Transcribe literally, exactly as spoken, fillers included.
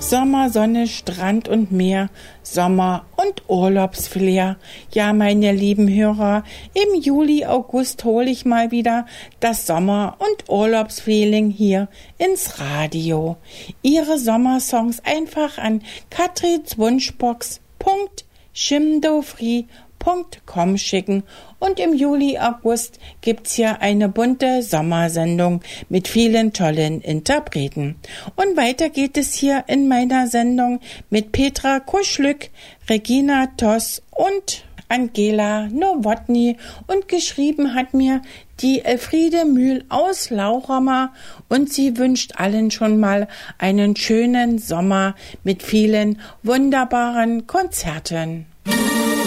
Sommer, Sonne, Strand und Meer, Sommer und Urlaubsflair. Ja, meine lieben Hörer, im Juli, August hole ich mal wieder das Sommer- und Urlaubsfeeling hier ins Radio. Ihre Sommersongs einfach an katrins wunschbox punkt schimdofri punkt com schicken und im Juli, August gibt's hier eine bunte Sommersendung mit vielen tollen Interpreten. Und weiter geht es hier in meiner Sendung mit Petra Kuschlück, Regina Toss und Angela Nowotny, und geschrieben hat mir die Elfriede Mühl aus Lauchhammer, und sie wünscht allen schon mal einen schönen Sommer mit vielen wunderbaren Konzerten.